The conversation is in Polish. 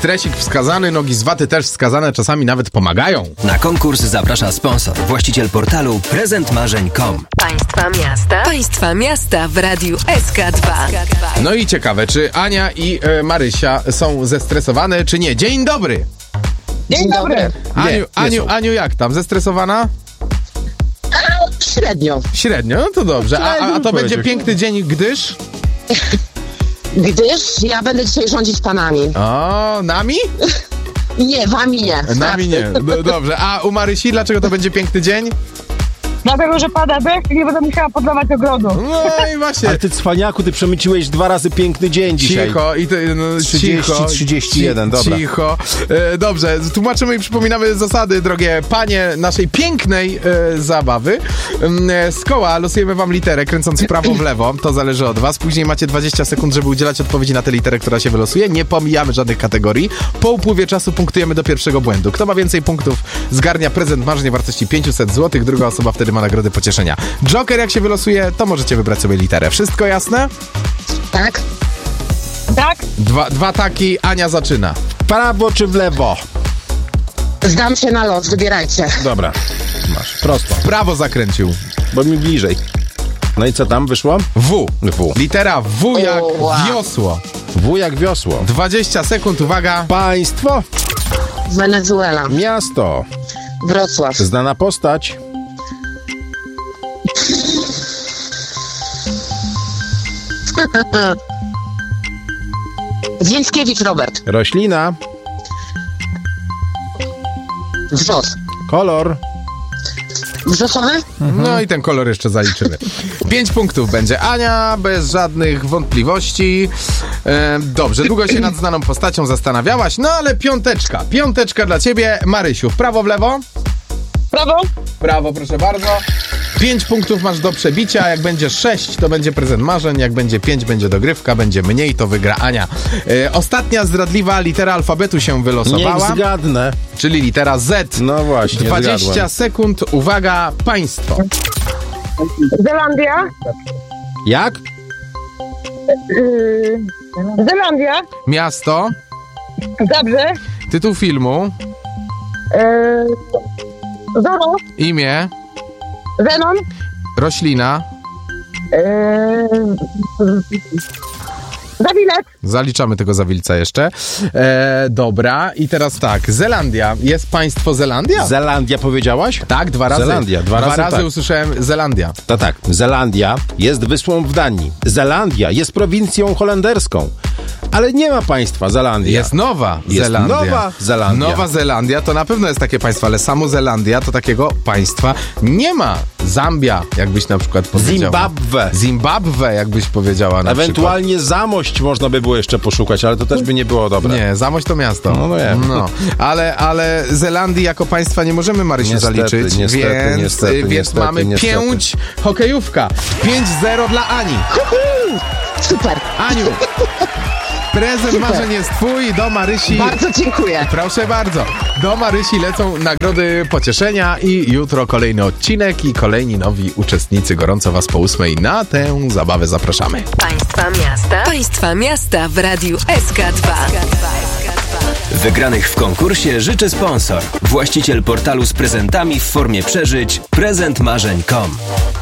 Stresik wskazany, nogi z waty też wskazane, czasami nawet pomagają. Na konkurs zaprasza sponsor, właściciel portalu prezentmarzeń.com. Państwa miasta w Radiu SK2. No i ciekawe, czy Ania i Marysia są zestresowane, czy nie? Dzień dobry! Dzień dobry. Aniu, jak tam? Zestresowana? Średnio. No to dobrze. A to będzie piękny dzień, gdyż? Gdyż ja będę dzisiaj rządzić panami. O, nami? Nie, wami nie. Nami nie. Dobrze. A u Marysi, dlaczego to będzie piękny dzień? Dlatego, że pada deszcz i nie będę musiała podlewać ogrodu. No i właśnie. Ale ty cwaniaku, ty przemyciłeś 2 razy piękny dzień dzisiaj. Cicho. 31, dobra. Cicho. Dobrze, tłumaczymy i przypominamy zasady, drogie panie, naszej pięknej zabawy. Z koła losujemy wam literę, kręcąc w prawo, w lewo. To zależy od was. Później macie 20 sekund, żeby udzielać odpowiedzi na tę literę, która się wylosuje. Nie pomijamy żadnych kategorii. Po upływie czasu punktujemy do pierwszego błędu. Kto ma więcej punktów, zgarnia prezent marzeń wartości 500 zł. Druga osoba wtedy ma nagrodę pocieszenia. Joker, jak się wylosuje, to możecie wybrać sobie literę. Wszystko jasne? Tak? Tak? Dwa taki, Ania zaczyna. W prawo czy w lewo? Zdam się na los, wybierajcie. Dobra, masz. Prosto, W prawo zakręcił. bo mi bliżej. No i co tam wyszło? W. W. Litera W jak Wow. wiosło. W jak wiosło. 20 sekund, uwaga. Państwo, Wenezuela. miasto, Wrocław. znana postać, Więckiewicz Robert. roślina, Wrzos. kolor, Wrzosowy? No i ten kolor jeszcze zaliczymy. 5 punktów będzie Ania, bez żadnych wątpliwości. Dobrze, długo się nad znaną postacią zastanawiałaś, no ale piąteczka. Piąteczka dla ciebie, Marysiu. W prawo, w lewo? Prawo? Prawo, proszę bardzo. 5 punktów masz do przebicia, jak będzie 6, to będzie prezent marzeń, jak będzie 5, będzie dogrywka, będzie mniej, to wygra Ania. Ostatnia zdradliwa litera alfabetu się wylosowała, niech zgadnę. czyli litera Z. No właśnie, 20 zgadłem. sekund, uwaga, państwo. Zelandia? Jak? Zelandia? Miasto, Zabrze? tytuł filmu, Zoro? imię, Zenon? roślina, Zawilec? zaliczamy tego zawilca jeszcze. Dobra, i teraz tak, Zelandia. Jest państwo Zelandia? Zelandia powiedziałaś? Tak, 2 razy. Zelandia, dwa razy tak. usłyszałem Zelandia. To tak, Zelandia jest wyspą w Danii. Zelandia jest prowincją holenderską. Ale nie ma państwa Zelandia. Jest Nowa Jest Zelandia. Nowa Zelandia. Nowa Zelandia to na pewno jest takie państwo, ale samo Zelandia to takiego państwa nie ma. Zambia, jakbyś na przykład powiedziała. Zimbabwe, jakbyś powiedziała na Ewentualnie Zamość można by było jeszcze poszukać, ale to też by nie było dobre. przykład. Nie, Zamość to miasto. No wiem. No, ale Zelandii jako państwa nie możemy, Marysiu, Niestety, zaliczyć. niestety, więc mamy 5 hokejówka. 5-0 dla Ani. Super. Aniu, prezent marzeń jest twój, do Marysi. Bardzo dziękuję. Proszę bardzo. Do Marysi lecą nagrody pocieszenia i jutro kolejny odcinek i kolejni nowi uczestnicy. Gorąco was po 8 na tę zabawę zapraszamy. Państwa miasta w Radiu SK2. Wygranych w konkursie życzy sponsor, właściciel portalu z prezentami w formie przeżyć prezentmarzeń.com.